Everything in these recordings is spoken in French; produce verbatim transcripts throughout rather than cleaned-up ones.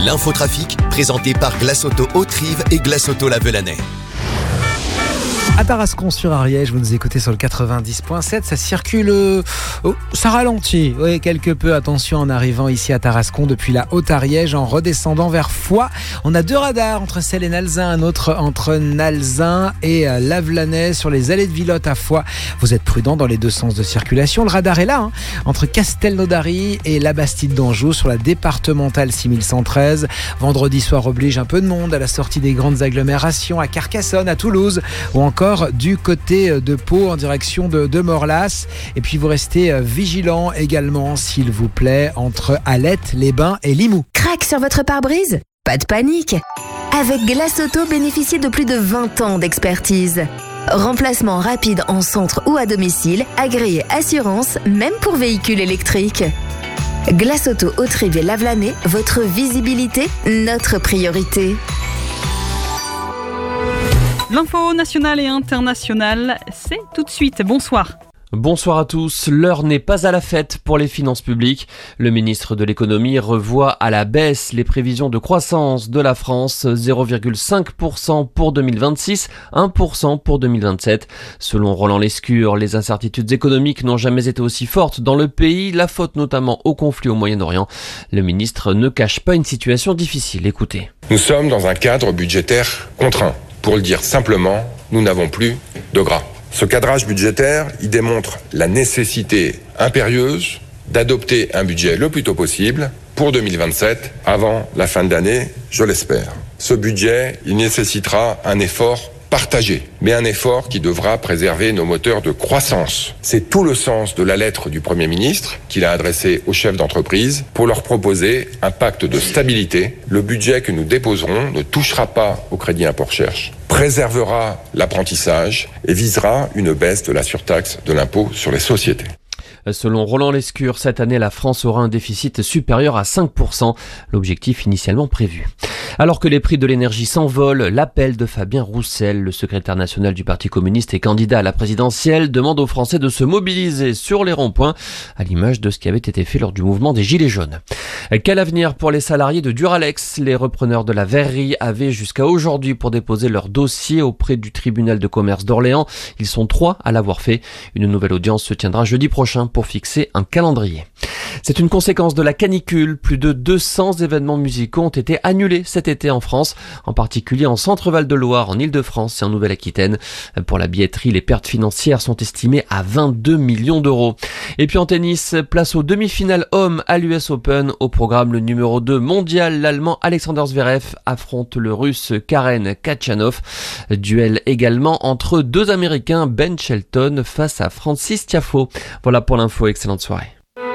L'infotrafic, présenté par Glace Auto Haute-Rive et Glace Auto La Velanais. À Tarascon-sur-Ariège, vous nous écoutez sur le quatre-vingt-dix point sept, ça circule, euh, oh, ça ralentit, oui, quelque peu, attention en arrivant ici à Tarascon depuis la Haute-Ariège, en redescendant vers Foix. On a deux radars entre Celles et Nalzin, un autre entre Nalzin et euh, La Velanais sur les allées de Villotte à Foix. Vous êtes prudents dans les deux sens de circulation, le radar est là, hein, entre Castelnaudary et la Bastide d'Anjou sur la départementale six mille cent treize. Vendredi soir oblige un peu de monde à la sortie des grandes agglomérations, à Carcassonne, à Toulouse ou encore du côté de Pau en direction de, de Morlas. Et puis vous restez vigilants également, s'il vous plaît, entre Alette, Les Bains et Limoux. Crac sur votre pare-brise ? Pas de panique. Avec Glace Auto, bénéficiez de plus de vingt ans d'expertise. Remplacement rapide en centre ou à domicile, agréé assurance, même pour véhicules électriques. Glace Auto Haute-Rive et La Velanais, votre visibilité, notre priorité. L'info nationale et internationale, c'est tout de suite. Bonsoir. Bonsoir à tous. L'heure n'est pas à la fête pour les finances publiques. Le ministre de l'économie revoit à la baisse les prévisions de croissance de la France, zéro virgule cinq pour cent pour deux mille vingt-six, un pour cent pour deux mille vingt-sept. Selon Roland Lescure, les incertitudes économiques n'ont jamais été aussi fortes dans le pays, la faute notamment au conflit au Moyen-Orient. Le ministre ne cache pas une situation difficile. Écoutez. Nous sommes dans un cadre budgétaire contraint. Pour le dire simplement, nous n'avons plus de gras. Ce cadrage budgétaire, il démontre la nécessité impérieuse d'adopter un budget le plus tôt possible pour deux mille vingt-sept, avant la fin de l'année, je l'espère. Ce budget, il nécessitera un effort partagé, mais un effort qui devra préserver nos moteurs de croissance. C'est tout le sens de la lettre du Premier ministre qu'il a adressée aux chefs d'entreprise pour leur proposer un pacte de stabilité. Le budget que nous déposerons ne touchera pas au crédit impôt-recherche, préservera l'apprentissage et visera une baisse de la surtaxe de l'impôt sur les sociétés. Selon Roland Lescure, cette année, la France aura un déficit supérieur à cinq pour cent, l'objectif initialement prévu. Alors que les prix de l'énergie s'envolent, l'appel de Fabien Roussel, le secrétaire national du Parti communiste et candidat à la présidentielle, demande aux Français de se mobiliser sur les ronds-points, à l'image de ce qui avait été fait lors du mouvement des Gilets jaunes. Quel avenir pour les salariés de Duralex ? Les repreneurs de la verrerie avaient jusqu'à aujourd'hui pour déposer leur dossier auprès du tribunal de commerce d'Orléans. Ils sont trois à l'avoir fait. Une nouvelle audience se tiendra jeudi prochain pour fixer un calendrier. C'est une conséquence de la canicule. Plus de deux cents événements musicaux ont été annulés cet été en France, en particulier en Centre-Val de Loire, en Île-de-France et en Nouvelle-Aquitaine. Pour la billetterie, les pertes financières sont estimées à vingt-deux millions d'euros. Et puis en tennis, place aux demi-finales hommes à l'U S Open. Au programme, le numéro deux mondial, l'Allemand Alexander Zverev affronte le Russe Karen Khachanov. Duel également entre deux Américains, Ben Shelton face à Francis Tiafoe. Voilà pour l'info, excellente soirée.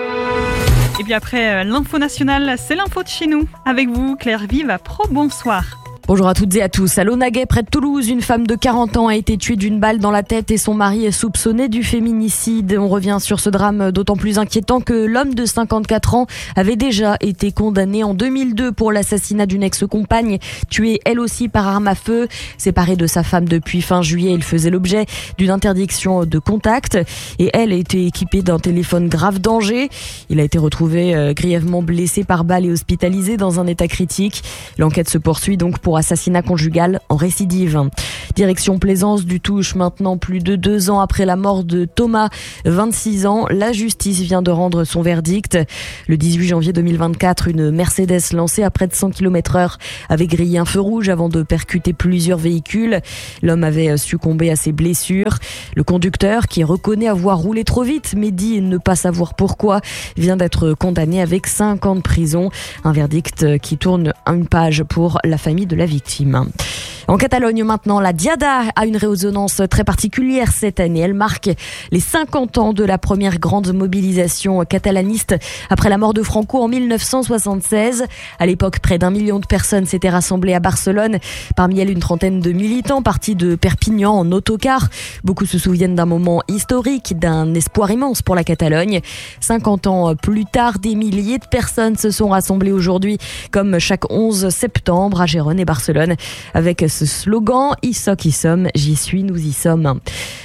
Et puis après euh, l'info nationale, c'est l'info de chez nous. Avec vous, Claire Vive à Pro, bonsoir. Bonjour à toutes et à tous. À Launaguet, près de Toulouse, une femme de quarante ans a été tuée d'une balle dans la tête et son mari est soupçonné du féminicide. On revient sur ce drame d'autant plus inquiétant que l'homme de cinquante-quatre ans avait déjà été condamné en deux mille deux pour l'assassinat d'une ex-compagne, tuée elle aussi par arme à feu. Séparé de sa femme depuis fin juillet, il faisait l'objet d'une interdiction de contact et elle a été équipée d'un téléphone grave danger. Il a été retrouvé euh, grièvement blessé par balle et hospitalisé dans un état critique. L'enquête se poursuit donc pour assassinat conjugal en récidive. Direction Plaisance du Touche, maintenant plus de deux ans après la mort de Thomas, vingt-six ans. La justice vient de rendre son verdict. Le dix-huit janvier deux mille vingt-quatre, une Mercedes lancée à près de cent kilomètres heure avait grillé un feu rouge avant de percuter plusieurs véhicules. L'homme avait succombé à ses blessures. Le conducteur, qui reconnaît avoir roulé trop vite mais dit ne pas savoir pourquoi, vient d'être condamné avec cinq ans de prison. Un verdict qui tourne une page pour la famille de la victime. En Catalogne maintenant, la Diada a une résonance très particulière cette année. Elle marque les cinquante ans de la première grande mobilisation catalaniste après la mort de Franco en mille neuf cent soixante-seize. À l'époque, près d'un million de personnes s'étaient rassemblées à Barcelone. Parmi elles, une trentaine de militants partis de Perpignan en autocar. Beaucoup se souviennent d'un moment historique, d'un espoir immense pour la Catalogne. cinquante ans plus tard, des milliers de personnes se sont rassemblées aujourd'hui, comme chaque onze septembre à Gérone et Barcelone, avec ce slogan « I soc, y sommes, j'y suis, nous y sommes ».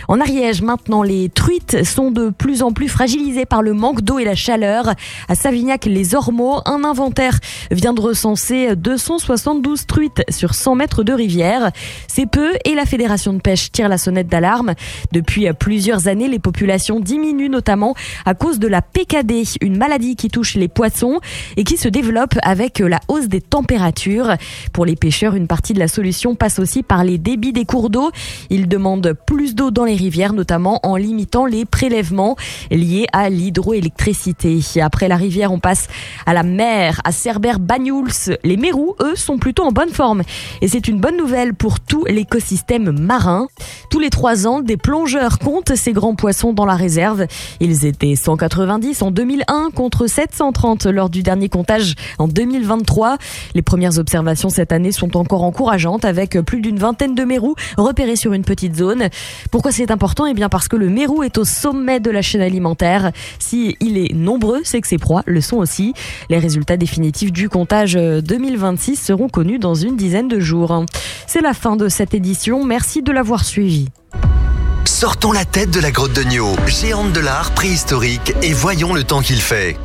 En Ariège, maintenant, les truites sont de plus en plus fragilisées par le manque d'eau et la chaleur. À Savignac-les-Ormeaux, un inventaire vient de recenser deux cent soixante-douze truites sur cent mètres de rivière. C'est peu et la Fédération de pêche tire la sonnette d'alarme. Depuis plusieurs années, les populations diminuent notamment à cause de la P K D, une maladie qui touche les poissons et qui se développe avec la hausse des températures. Pour les pêcheurs, une partie de la solution passe aussi par les débits des cours d'eau. Ils demandent plus d'eau dans les rivières, notamment en limitant les prélèvements liés à l'hydroélectricité. Après la rivière, on passe à la mer, à Cerbère-Bagnouls. Les mérous, eux, sont plutôt en bonne forme. Et c'est une bonne nouvelle pour tout l'écosystème marin. Tous les trois ans, des plongeurs comptent ces grands poissons dans la réserve. Ils étaient cent quatre-vingt-dix en deux mille un contre sept cent trente lors du dernier comptage en deux mille vingt-trois. Les premières observations cette année sont encore encourageantes avec plus d'une vingtaine de mérous repérés sur une petite zone. Pourquoi c'est important ? Eh bien parce que le mérou est au sommet de la chaîne alimentaire. Si il est nombreux, c'est que ses proies le sont aussi. Les résultats définitifs du comptage deux mille vingt-six seront connus dans une dizaine de jours. C'est la fin de cette édition. Merci de l'avoir suivi. Sortons la tête de la grotte de Nio, géante de l'art préhistorique, et voyons le temps qu'il fait.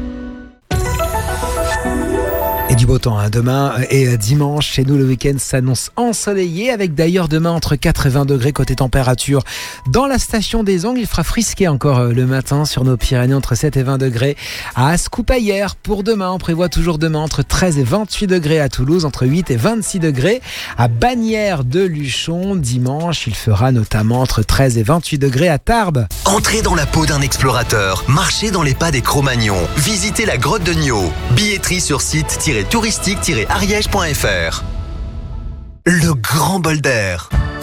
Et du beau temps, hein. Demain et dimanche, chez nous, le week-end s'annonce ensoleillé, avec d'ailleurs demain entre quatre et vingt degrés côté température. Dans la station des Angles, il fera frisquer encore le matin sur nos Pyrénées, entre sept et vingt degrés. À Ascoupaillers, pour demain, on prévoit toujours demain entre treize et vingt-huit degrés. À Toulouse, entre huit et vingt-six degrés. À Bagnères de Luchon, dimanche, il fera notamment entre treize et vingt-huit degrés. À Tarbes. Entrez dans la peau d'un explorateur, marchez dans les pas des Cro-Magnons, visitez la grotte de Nio. Billetterie sur site touristique tiret ariège point f r. Le grand bol d'air.